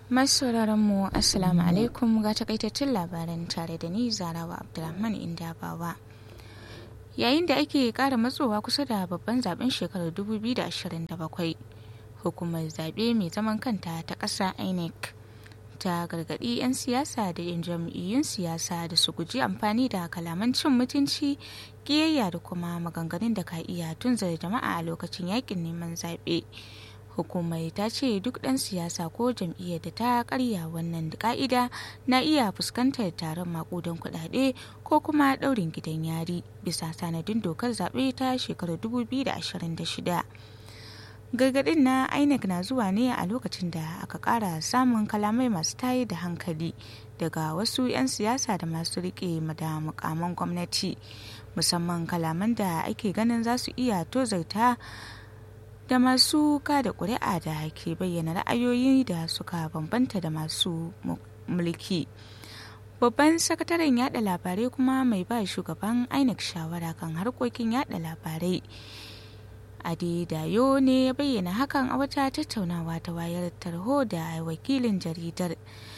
Masu mu Assalamu alaikum ga takaitattun labaran tare da ni Zarawa Abdulrahman Indabawa. Yayin da ake ƙara matsowa kusa da babban zaben shekarar 2027, hukumar zaɓe mai zaman kanta ta ƙasa INEC ta gargaɗi 'yan siyasa da 'yan jam'iyyun siyasa da su guji amfani da kalaman cin mutunci, ƙiyayya da kuma maganganun da ka iya tunzura jama'a a lokacin yaƙin neman zaɓe. Hukumar ta ce duk ɗan siyasa ko jam'iyyar da ta karya wannan ka'ida na iya fuskantar taron makudan kuɗaɗe ko kuma ɗaurin gidan yari bisa sanadin dokar zaɓe ta shekarar 2026. Gargaɗin na INEC na zuwa ne a lokacin da aka ƙara samun kalamai masu tayar da hankali daga wasu 'yan siyasa da masu riƙe da mukaman gwamnati, musamman kalaman da ake ganin za su iya tozarta da masu kada ƙuri'a da ke bayyana ra'ayoyi da suka bambanta da masu mulki. Babban sakataren yada labarai kuma mai ba shugaban INEC shawara kan harkokin yada labarai Adedayo ne ya bayyana hakan a wata tattaunawa ta wayar tarho da wakilin jaridar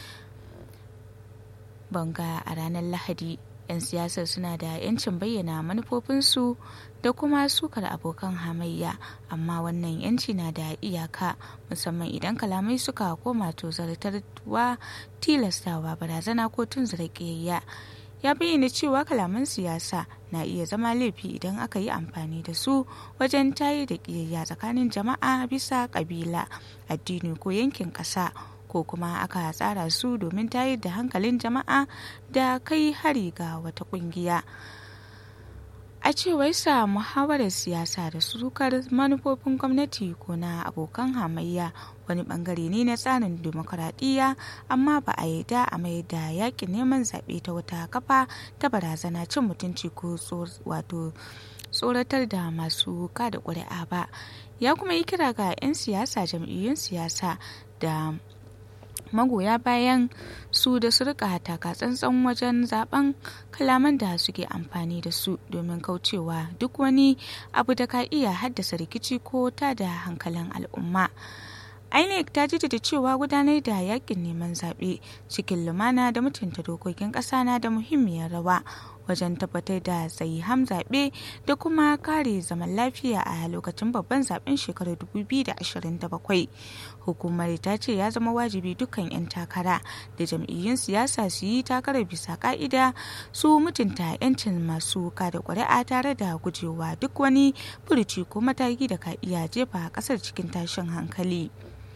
Banga a ranar Lahadi. 'Yan siyasar suna da 'yancin bayyana manufofinsu da kuma sukar abokan hamayya, amma wannan 'yanci na da iyaka, musamman idan kalamai suka koma tozartarwa, tilastawa, barazana ko tunzura ƙiyayya. Ya bayyana cewa kalaman siyasa na iya zama laifi idan aka yi amfani da su wajen tayar da ƙiyayya tsakanin jama'a bisa ƙabila, addini ko yankin ƙasa, ko kuma aka tsara su domin tayar da hankalin jama'a da kai hari ga wata kungiya. A cewar sa, muhawarar siyasa da sukar manufofin gwamnati ko na abokan hamayya wani bangare ne na tsarin dimokuraɗiyya, amma ba a yarda a mayar da yakin neman zaɓe ta wata kafa ta barazana, cin mutunci ko tsoratar da masu kada ƙuri'a ba. Ya kuma yi kira ga 'yan siyasa, jam'iyyun siyasa da magoya bayan su da su rika taka tsantsan wajen zaben kalaman da suke amfani da su domin kaucewa duk wani abu da ka iya haddasa rikici ko tada hankalin al'umma. INEC ta jaddada cewa gudanar da yakin neman zaɓe cikin lumana da mutunta dokokin ƙasa na da muhimmiyar rawa wajen tabbatar da sahihan zaɓe da kuma kare zaman lafiya a lokacin babban zaben shekarar 2027. Hukumar ta ce ya zama wajibi dukkan 'yan takara da jam'iyyun siyasa su yi takarar bisa ka'ida, su mutunta 'yancin masu kada ƙuri'a tare da gujewa duk wani furuci ko mataki da ka iya jefa ƙasar cikin tashin hankali.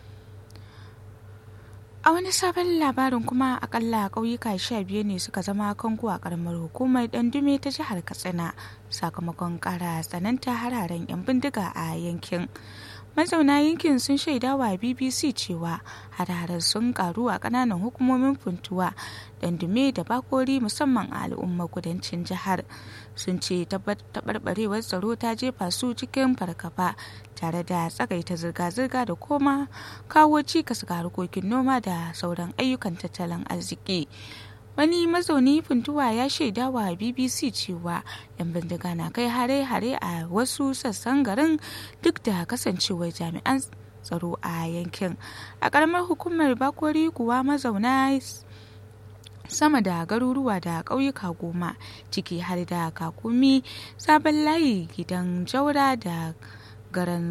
A wani sabon labarin kuma, akalla ƙauyuka 15 ne suka zama kango a ƙaramar hukumar Dandume ta jihar Katsina sakamakon ƙara tsananta hararen 'yan bindiga a yankin. Mazauna yankin sun shaidawa BBC cewa hararen sun karu a ƙananan hukumomin Funtuwa, Dandume da Bakori, musamman a al'ummar kudancin jihar. Sun ce taɓarɓarewar tsaro ta jefa su cikin fargaba tare da tsagaita zirga-zirga da koma kawo cikas ga harkokin noma da sauran ayyukan tattalin arziki. Wani mazauni Funtuwa ya shaidawa BBC cewa 'yan bindiga na kai hare-hare a wasu sassan garin duk da kasancewar jami'an tsaro a yankin. A ƙaramar hukumar Bakori kuwa mazauna sama da garuruwa da ƙauyuka 10 ciki har da Kakumi, Sabon Layi, Gidan Jaura da garin